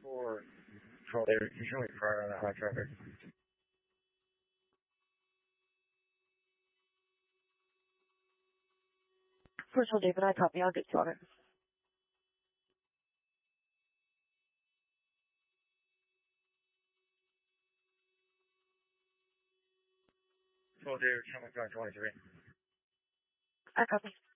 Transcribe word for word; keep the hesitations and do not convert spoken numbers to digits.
four, control there. You should wait for on that high traffic. First of all, David, I copy. I'll get started. Control there, Channel twenty-three. I copy.